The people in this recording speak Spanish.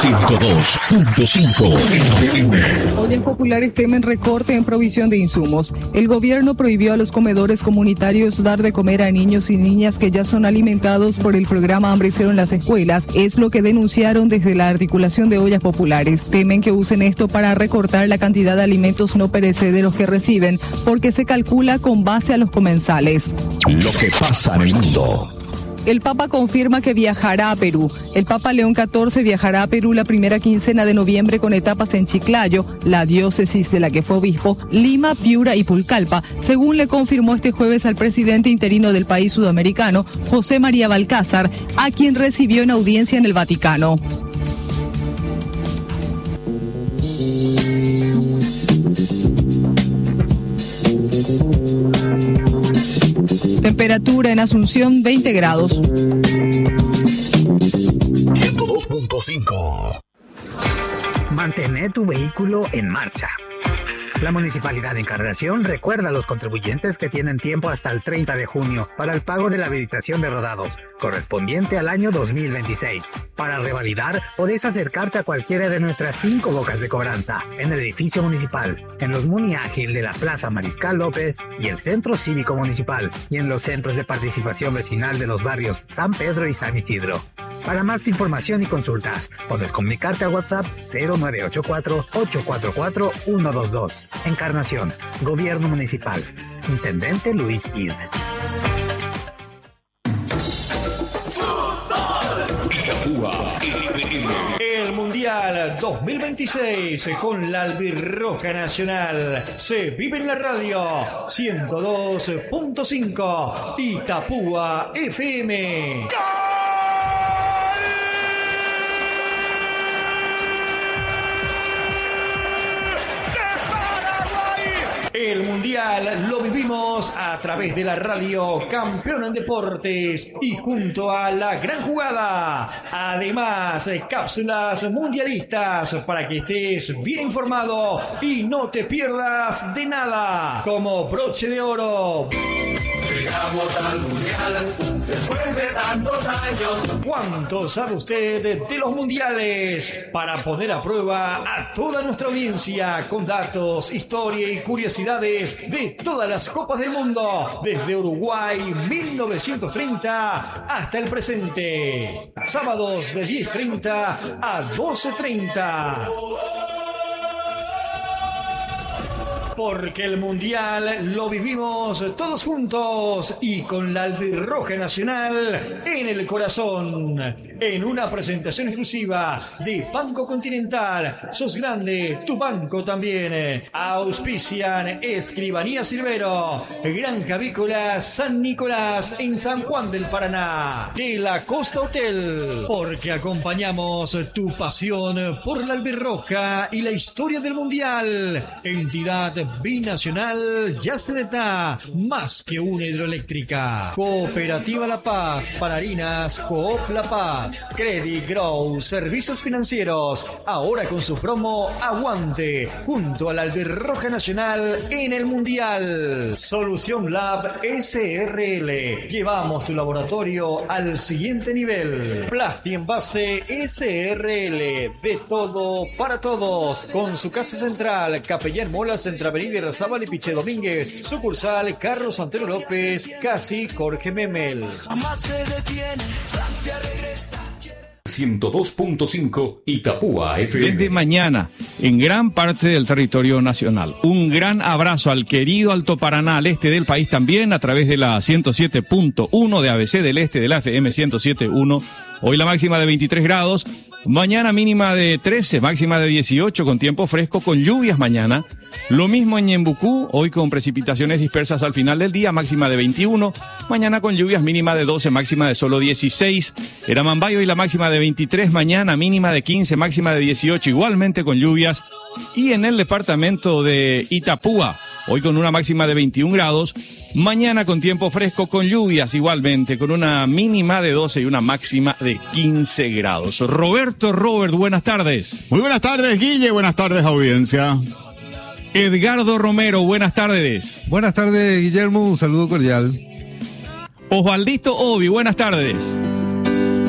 102.5. Ollas populares temen recorte en provisión de insumos. El gobierno prohibió a los comedores comunitarios dar de comer a niños y niñas que ya son alimentados por el programa Hambre Cero en las escuelas. Es lo que denunciaron desde la articulación de Ollas Populares. Temen que usen esto para recortar la cantidad de alimentos no perecederos que reciben, porque se calcula con base a los comensales. Lo que pasa en el mundo. El Papa confirma que viajará a Perú. El Papa León XIV viajará a Perú la primera quincena de noviembre con etapas en Chiclayo, la diócesis de la que fue obispo, Lima, Piura y Pucallpa, según le confirmó este jueves al presidente interino del país sudamericano, José María Balcázar, a quien recibió en audiencia en el Vaticano. Temperatura en Asunción, 20 grados. 102.5. Mantener tu vehículo en marcha. La Municipalidad de Encarnación recuerda a los contribuyentes que tienen tiempo hasta el 30 de junio para el pago de la habilitación de rodados, correspondiente al año 2026. Para revalidar, podés acercarte a cualquiera de nuestras 5 bocas de cobranza, en el edificio municipal, en los Muni Ágil de la Plaza Mariscal López y el Centro Cívico Municipal, y en los centros de participación vecinal de los barrios San Pedro y San Isidro. Para más información y consultas, puedes comunicarte a WhatsApp 0984-844-122. Encarnación, Gobierno Municipal. Intendente Luis Id. El Mundial 2026 con la Albirroja Nacional se vive en la radio 102.5 Itapúa FM. El Mundial lo vivimos a través de la radio Campeón en Deportes y junto a La Gran Jugada. Además, cápsulas mundialistas para que estés bien informado y no te pierdas de nada. Como broche de oro. Llegamos al Mundial después de tantos años. ¿Cuánto sabe usted de los mundiales? Para poner a prueba a toda nuestra audiencia con datos, historia y curiosidades de todas las copas del mundo, desde Uruguay 1930 hasta el presente. Sábados de 10:30 a 12:30. Porque el Mundial lo vivimos todos juntos y con la Albirroja Nacional en el corazón. En una presentación exclusiva de Banco Continental. Sos grande, tu banco también. Auspician Escribanía Silvero, Granja Avícola San Nicolás en San Juan del Paraná. De la Costa Hotel. Porque acompañamos tu pasión por la Albirroja y la historia del Mundial. Entidad binacional Yacyretá, más que una hidroeléctrica. Cooperativa La Paz, para harinas Coop La Paz. Credit Grow, servicios financieros, ahora con su promo Aguante, junto a la Albirroja Nacional en el Mundial. Solución Lab SRL, llevamos tu laboratorio al siguiente nivel. Plasti Envase SRL, de todo para todos, con su casa central, Capellán Molas entre Avenida Irarrázaval y Piché Domínguez, sucursal Carlos Santero López, casi Jorge Memel. Jamás se detiene, Francia regresa. 102.5 Itapúa FM. Desde mañana, en gran parte del territorio nacional. Un gran abrazo al querido Alto Paraná, al este del país también, a través de la 107.1 de ABC del Este de la FM 107.1. Hoy la máxima de 23 grados, mañana mínima de 13, máxima de 18, con tiempo fresco, con lluvias mañana. Lo mismo en Ñembucú, hoy con precipitaciones dispersas al final del día, máxima de 21. Mañana con lluvias, mínima de 12, máxima de solo 16. Eramambay, hoy la máxima de 23, mañana mínima de 15, máxima de 18, igualmente con lluvias. Y en el departamento de Itapúa, hoy con una máxima de 21 grados, mañana con tiempo fresco, con lluvias igualmente, con una mínima de 12 y una máxima de 15 grados. Robert, buenas tardes. Muy buenas tardes, Guille, buenas tardes, audiencia. Edgardo Romero, buenas tardes. Buenas tardes, Guillermo, un saludo cordial. Osvaldito Ovi, buenas tardes.